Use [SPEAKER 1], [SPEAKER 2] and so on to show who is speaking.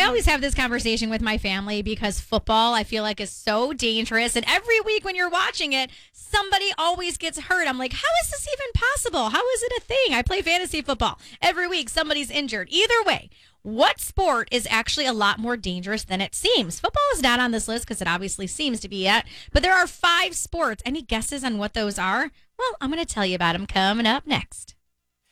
[SPEAKER 1] always have this conversation with my family because football, I feel like, is so dangerous. And every week when you're watching it, somebody always gets hurt. I'm like, how is this even possible? How is it a thing? I play fantasy football. Every week somebody's injured. Either way, what sport is actually a lot more dangerous than it seems? Football is not on this list because it obviously seems to be yet. But there are 5 sports. Any guesses on what those are? Well, I'm going to tell you about them coming up next.